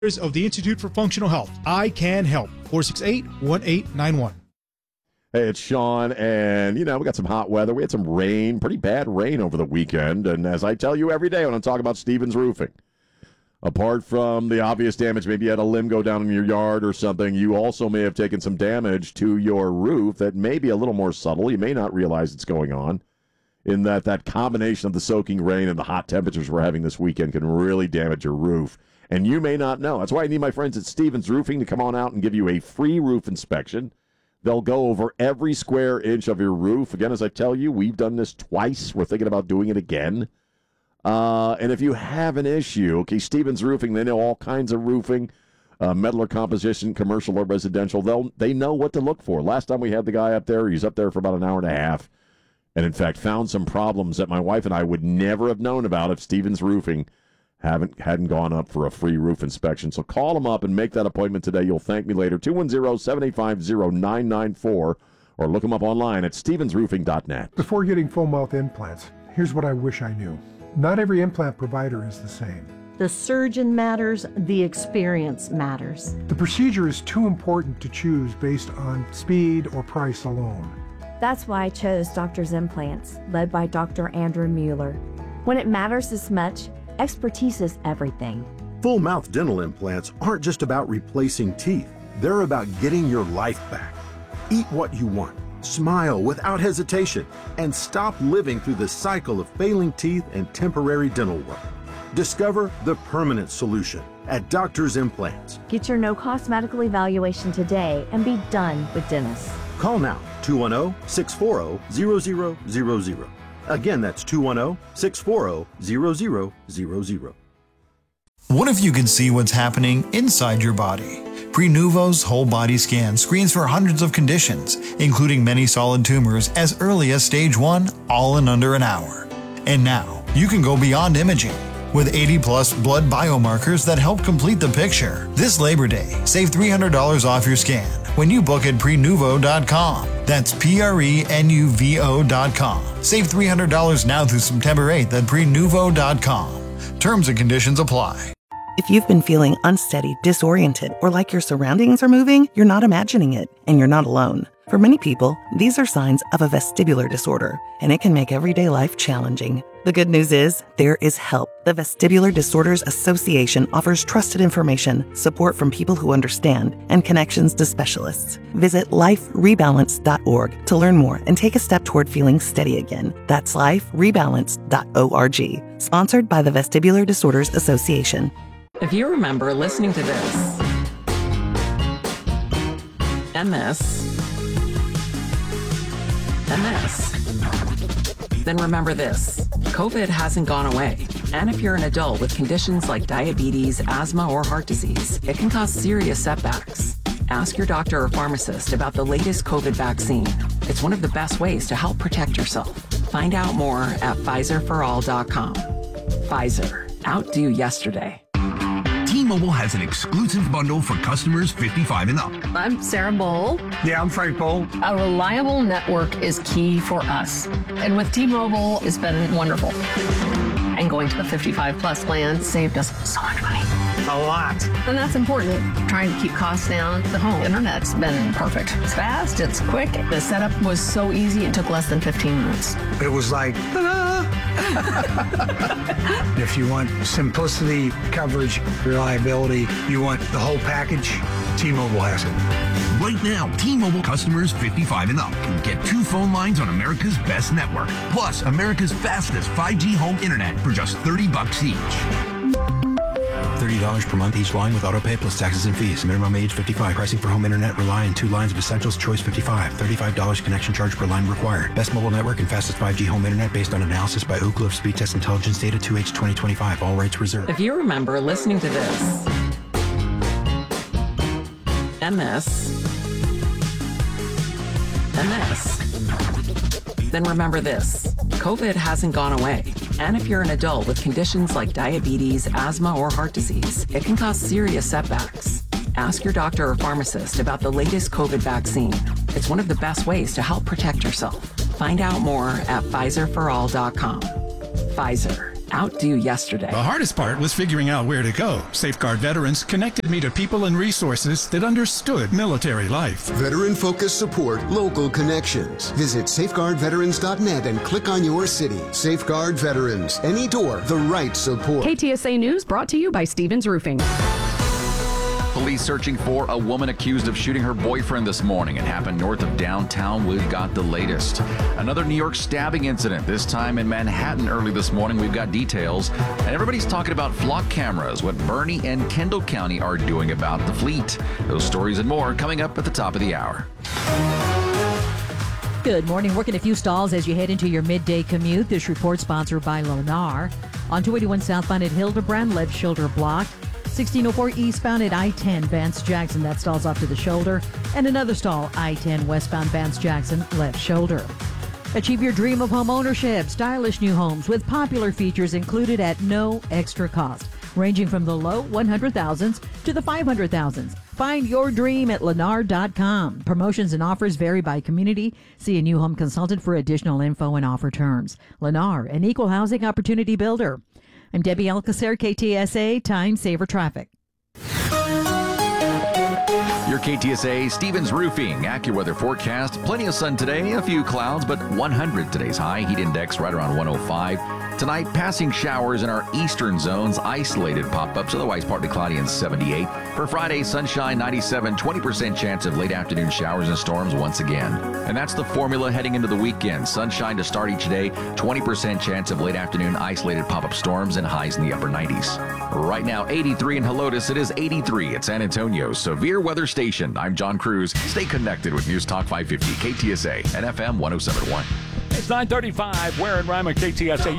of the Institute for Functional Health. I can help. 468-1891. Hey, it's Sean, and, we got some hot weather. We had some rain, pretty bad rain over the weekend, and as I tell you every day when I'm talking about Stevens Roofing, apart from the obvious damage, maybe you had a limb go down in your yard or something, you also may have taken some damage to your roof that may be a little more subtle. You may not realize it's going on, in that combination of the soaking rain and the hot temperatures we're having this weekend can really damage your roof. And you may not know. That's why I need my friends at Stevens Roofing to come on out and give you a free roof inspection. They'll go over every square inch of your roof. Again, as I tell you, we've done this twice. We're thinking about doing it again. And if you have an issue, okay, Stevens Roofing, they know all kinds of roofing, metal or composition, commercial or residential. They know what to look for. Last time we had the guy up there, he was up there for about an hour and a half, and in fact found some problems that my wife and I would never have known about if Stevens Roofing hadn't gone up for a free roof inspection. So call them up and make that appointment today. You'll thank me later. 210-785-0994, or look them up online at stevensroofing.net. Before getting full mouth implants, here's what I wish I knew. Not every implant provider is the same. The surgeon matters, the experience matters. The procedure is too important to choose based on speed or price alone. That's why I chose Doctor's Implants, led by Dr. Andrew Mueller. When it matters this much, expertise is everything. Full mouth dental implants aren't just about replacing teeth. They're about getting your life back. Eat what you want, smile without hesitation, and stop living through the cycle of failing teeth and temporary dental work. Discover the permanent solution at Doctor's Implants. Get your no-cost medical evaluation today and be done with dentists. Call now, 210-640-0000. Again, that's 210-640-0000. What if you could see what's happening inside your body? Prenuvo's whole body scan screens for hundreds of conditions, including many solid tumors as early as stage 1, all in under an hour. And now, you can go beyond imaging with 80-plus blood biomarkers that help complete the picture. This Labor Day, save $300 off your scan when you book at Prenuvo.com. That's Prenuvo.com. Save $300 now through September 8th at Prenuvo.com. Terms and conditions apply. If you've been feeling unsteady, disoriented, or like your surroundings are moving, you're not imagining it, and you're not alone. For many people, these are signs of a vestibular disorder, and it can make everyday life challenging. The good news is, there is help. The Vestibular Disorders Association offers trusted information, support from people who understand, and connections to specialists. Visit liferebalance.org to learn more and take a step toward feeling steady again. That's liferebalance.org. Sponsored by the Vestibular Disorders Association. If you remember listening to this, and this, and this, then remember this. COVID hasn't gone away. And if you're an adult with conditions like diabetes, asthma, or heart disease, it can cause serious setbacks. Ask your doctor or pharmacist about the latest COVID vaccine. It's one of the best ways to help protect yourself. Find out more at PfizerForAll.com. Pfizer. Outdo yesterday. T-Mobile has an exclusive bundle for customers 55 and up. I'm Sarah Bowl. Yeah, I'm Frank Bowl. A reliable network is key for us. And with T-Mobile, it's been wonderful. And going to the 55 plus plan saved us so much money. A lot. And that's important. Trying to keep costs down. The home internet's been perfect. It's fast, it's quick. The setup was so easy, it took less than 15 minutes. It was like, ta-da! If you want simplicity, coverage, reliability, you want the whole package, T-Mobile has it. Right now, T-Mobile customers 55 and up can get 2 phone lines on America's best network, plus America's fastest 5G home internet for just $30 each. $30 per month each line with autopay plus taxes and fees. Minimum age 55. Pricing for home internet rely on 2 lines of Essentials Choice 55. $35 connection charge per line required. Best mobile network and fastest 5G home internet based on analysis by Ookla of Speed Test Intelligence data 2H 2025. All rights reserved. If you remember listening to this, and this, and this, then remember this. COVID hasn't gone away. And if you're an adult with conditions like diabetes, asthma, or heart disease, it can cause serious setbacks. Ask your doctor or pharmacist about the latest COVID vaccine. It's one of the best ways to help protect yourself. Find out more at PfizerForAll.com. Pfizer. outdo yesterday. The hardest part was figuring out where to go. Safeguard Veterans connected me to people and resources that understood military life. Veteran-focused support, local connections. Visit safeguardveterans.net and click on your city. Safeguard Veterans. Any door, the right support. KTSA News brought to you by Stevens Roofing. Police searching for a woman accused of shooting her boyfriend this morning. It happened north of downtown. We've got the latest. Another New York stabbing incident, this time in Manhattan early this morning. We've got details. And everybody's talking about flock cameras, what Bernie and Kendall County are doing about the fleet. Those stories and more coming up at the top of the hour. Good morning. Working a few stalls as you head into your midday commute. This report sponsored by Lennar. On 281 southbound at Hildebrand, left shoulder blocked. 1604 eastbound at I-10 Vance-Jackson, that stalls off to the shoulder. And another stall, I-10 westbound Vance-Jackson, left shoulder. Achieve your dream of home ownership. Stylish new homes with popular features included at no extra cost, ranging from the low 100,000s to the 500,000s. Find your dream at Lennar.com. Promotions and offers vary by community. See a new home consultant for additional info and offer terms. Lennar, an equal housing opportunity builder. I'm Debbie Alcacer, KTSA Time Saver Traffic. Your KTSA Stevens Roofing AccuWeather forecast. Plenty of sun today, a few clouds, but 100 today's high. Heat index right around 105. Tonight, passing showers in our eastern zones, isolated pop-ups, otherwise partly cloudy and 78. For Friday, sunshine 97, 20% chance of late afternoon showers and storms once again. And that's the formula heading into the weekend. Sunshine to start each day, 20% chance of late afternoon isolated pop-up storms and highs in the upper 90s. Right now, 83 in Helotes. It is 83 at San Antonio. Severe weather station. I'm John Cruz. Stay connected with News Talk 550, KTSA, and FM 107.1. It's 9:35. Where in Rima, KTSA?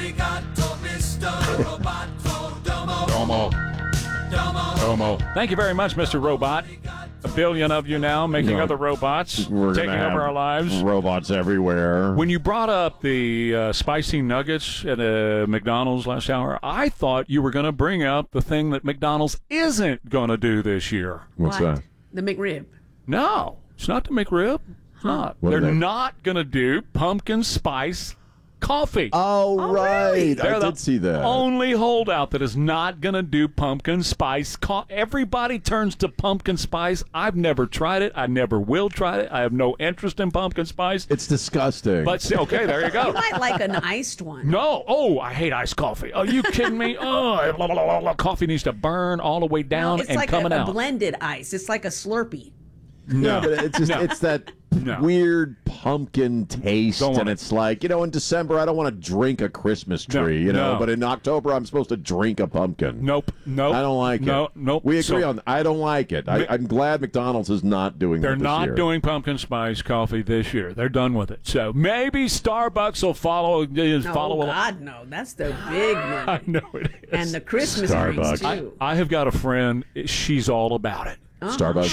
Domo. Thank you very much, Mr. Robot. A billion of you now making other robots, taking over our lives. Robots everywhere. When you brought up the spicy nuggets at McDonald's last hour, I thought you were going to bring up the thing that McDonald's isn't going to do this year. What's that? The McRib. No, it's not the McRib. It's not. They're not going to do pumpkin spice coffee. Oh, right. They're I did see that. Only holdout that is not going to do pumpkin spice coffee. Everybody turns to pumpkin spice. I've never tried it. I never will try it. I have no interest in pumpkin spice. It's disgusting. But okay, there you go. You might like an iced one. No. Oh, I hate iced coffee. Are you kidding me? Oh, coffee needs to burn all the way down it's and like coming a out. blended ice. It's like a Slurpee. No, but it's just it's that weird pumpkin taste, and it's like, in December I don't want to drink a Christmas tree, but in October I'm supposed to drink a pumpkin. Nope. I don't like it. Nope. We agree on. I don't like it. I'm glad McDonald's is not doing. They're that this not year. doing pumpkin spice coffee this year. They're done with it. So maybe Starbucks will follow. Oh God, no! That's the big one. I know it is. And the Christmas drinks too. I have got a friend. She's all about it. Starbucks.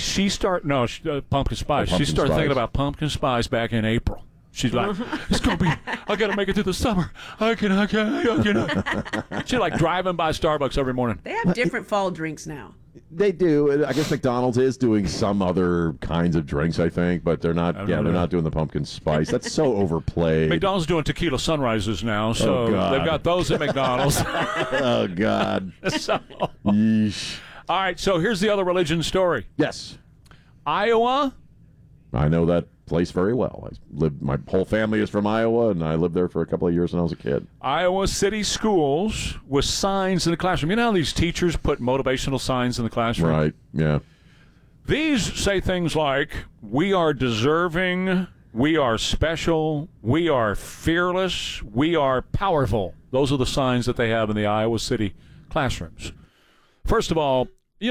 Pumpkin spice. She started thinking about pumpkin spice back in April. She's like, it's gonna be. I gotta make it through the summer. I can. She's like driving by Starbucks every morning. They have different fall drinks now. They do. I guess McDonald's is doing some other kinds of drinks, I think, but they're not. They're not doing the pumpkin spice. That's so overplayed. McDonald's doing tequila sunrises now, so they've got those at McDonald's. Oh God. Yeesh. All right, so here's the other religion story. Yes. Iowa. I know that place very well. My whole family is from Iowa, and I lived there for a couple of years when I was a kid. Iowa City Schools with signs in the classroom. You know how these teachers put motivational signs in the classroom? Right, yeah. These say things like, we are deserving, we are special, we are fearless, we are powerful. Those are the signs that they have in the Iowa City classrooms. First of all,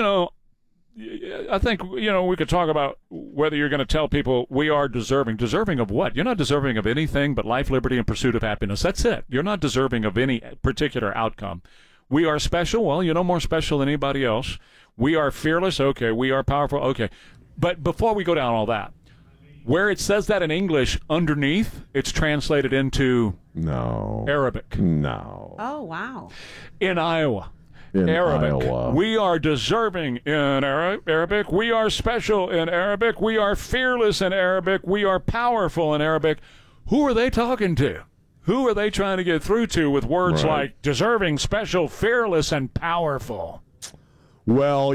I think, we could talk about whether you're going to tell people we are deserving. Deserving of what? You're not deserving of anything but life, liberty, and pursuit of happiness. That's it. You're not deserving of any particular outcome. We are special. Well, you're no more special than anybody else. We are fearless. Okay. We are powerful. Okay. But before we go down all that, where it says that in English, underneath, it's translated into Arabic. No. Oh, wow. In Iowa. In Arabic. Iowa. We are deserving in Arabic. We are special in Arabic. We are fearless in Arabic. We are powerful in Arabic. Who are they talking to? Who are they trying to get through to with words Right. like deserving, special, fearless, and powerful? Well,